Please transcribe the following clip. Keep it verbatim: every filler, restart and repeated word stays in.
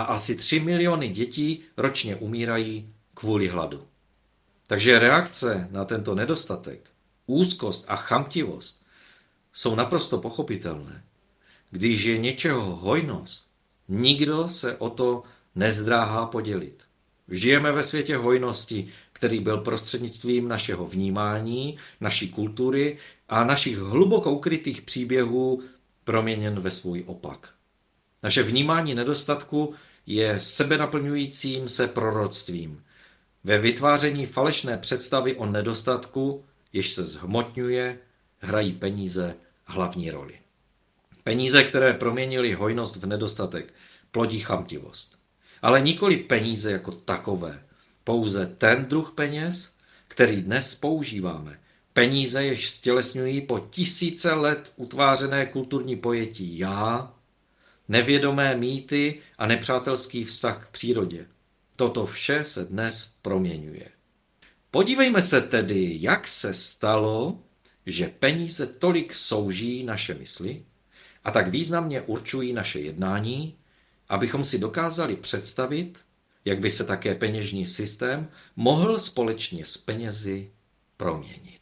a asi tři miliony dětí ročně umírají kvůli hladu. Takže reakce na tento nedostatek, úzkost a chamtivost jsou naprosto pochopitelné. Když je něčeho hojnost, nikdo se o to nezdráhá podělit. Žijeme ve světě hojnosti, který byl prostřednictvím našeho vnímání, naší kultury a našich hluboko ukrytých příběhů proměněn ve svůj opak. Naše vnímání nedostatku je sebenaplňujícím se proroctvím. Ve vytváření falešné představy o nedostatku, jež se zhmotňuje, hrají peníze hlavní roli. Peníze, které proměnily hojnost v nedostatek, plodí chamtivost. Ale nikoli peníze jako takové, pouze ten druh peněz, který dnes používáme. Peníze, jež stělesňují po tisíce let utvářené kulturní pojetí já, nevědomé mýty a nepřátelský vztah k přírodě. Toto vše se dnes proměňuje. Podívejme se tedy, jak se stalo, že peníze tolik souží naše mysli a tak významně určují naše jednání, abychom si dokázali představit, jak by se také peněžní systém mohl společně s penězi proměnit.